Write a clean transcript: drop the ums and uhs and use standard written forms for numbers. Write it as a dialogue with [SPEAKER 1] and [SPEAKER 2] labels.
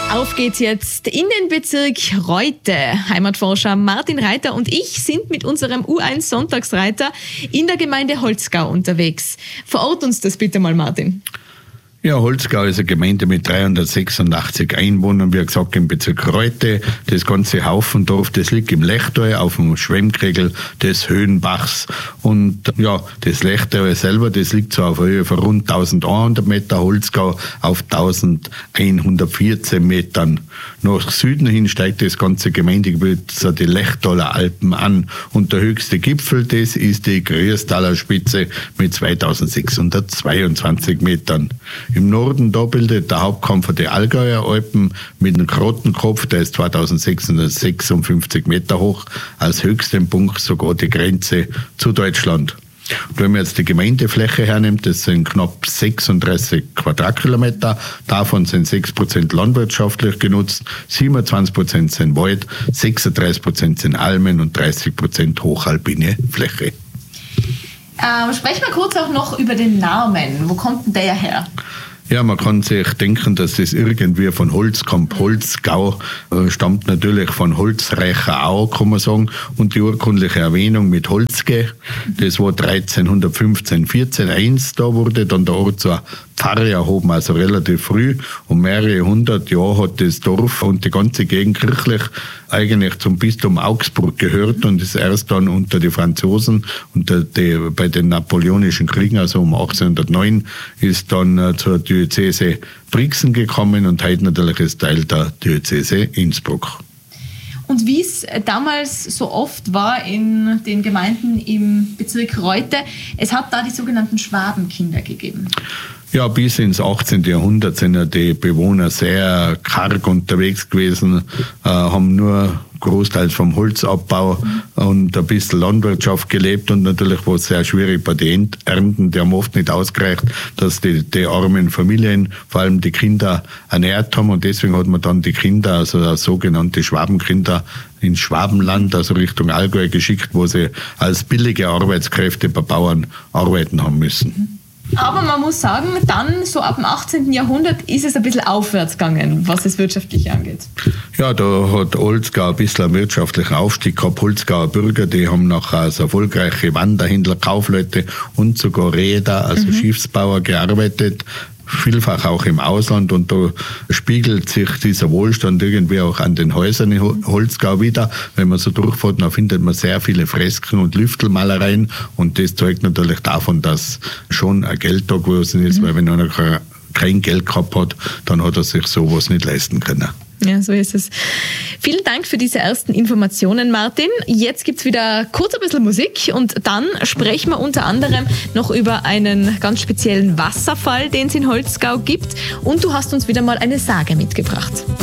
[SPEAKER 1] Auf geht's jetzt in den Bezirk Reute. Heimatforscher Martin Reiter und ich sind mit unserem U1 Sonntagsreiter in der Gemeinde Holzgau unterwegs. Verort uns das bitte mal, Martin.
[SPEAKER 2] Ja, Holzgau ist eine Gemeinde mit 386 Einwohnern, wie gesagt, im Bezirk Reute. Das ganze Haufendorf, das liegt im Lechtal auf dem Schwemmkegel des Höhenbachs. Und ja, das Lechtal selber, das liegt so auf Höhe von rund 1100 Meter, Holzgau auf 1114 Metern. Nach Süden hin steigt das ganze Gemeindegebiet so die Lechtaler Alpen an. Und der höchste Gipfel, das ist die Größtaler Spitze mit 2622 Metern. Im Norden da bildet der Hauptkamm von die Allgäuer Alpen mit einem Grottenkopf, der ist 2656 Meter hoch, als höchsten Punkt sogar die Grenze zu Deutschland. Und wenn man jetzt die Gemeindefläche hernimmt, das sind knapp 36 Quadratkilometer, davon sind 6% landwirtschaftlich genutzt, 27% sind Wald, 36% sind Almen und 30% hochalpine Fläche.
[SPEAKER 1] Sprechen wir kurz auch noch über den Namen. Wo kommt denn der her?
[SPEAKER 2] Ja, man kann sich denken, dass das irgendwie von Holz kommt. Holzgau stammt natürlich von Holzreicher Au, kann man sagen. Und die urkundliche Erwähnung mit Holzge, das war 1315, 1401, da wurde dann der Ort zur Pfarre erhoben, also relativ früh. Und mehrere hundert Jahre hat das Dorf und die ganze Gegend kirchlich eigentlich zum Bistum Augsburg gehört und ist erst dann unter die Franzosen bei den Napoleonischen Kriegen, also um 1809, ist dann zur Diözese Brixen gekommen und heute natürlich ist Teil der Diözese Innsbruck.
[SPEAKER 1] Und wie es damals so oft war in den Gemeinden im Bezirk Reute, es hat da die sogenannten Schwabenkinder gegeben.
[SPEAKER 2] Ja, bis ins 18. Jahrhundert sind ja die Bewohner sehr karg unterwegs gewesen, haben nur großteils vom Holzabbau und ein bisschen Landwirtschaft gelebt und natürlich war es sehr schwierig bei den Ernten, die haben oft nicht ausgereicht, dass die armen Familien, vor allem die Kinder, ernährt haben und deswegen hat man dann die Kinder, also sogenannte Schwabenkinder, ins Schwabenland, also Richtung Allgäu geschickt, wo sie als billige Arbeitskräfte bei Bauern arbeiten haben müssen.
[SPEAKER 1] Aber man muss sagen, dann so ab dem 18. Jahrhundert ist es ein bisschen aufwärts gegangen, was das Wirtschaftliche angeht. Ja,
[SPEAKER 2] da hat Holzgau ein bisschen einen wirtschaftlichen Aufstieg gehabt. Holzgauer Bürger, die haben nachher als erfolgreiche Wanderhändler, Kaufleute und sogar Räder, also Schiffsbauer gearbeitet. Vielfach auch im Ausland und da spiegelt sich dieser Wohlstand irgendwie auch an den Häusern in Holzgau wieder. Wenn man so durchfährt, dann findet man sehr viele Fresken und Lüftelmalereien und das zeugt natürlich davon, dass schon ein Geld da gewesen ist, weil wenn einer kein Geld gehabt hat, dann hat er sich sowas nicht leisten können.
[SPEAKER 1] Ja, so ist es. Vielen Dank für diese ersten Informationen, Martin. Jetzt gibt's wieder kurz ein bisschen Musik und dann sprechen wir unter anderem noch über einen ganz speziellen Wasserfall, den es in Holzgau gibt. Und du hast uns wieder mal eine Sage mitgebracht.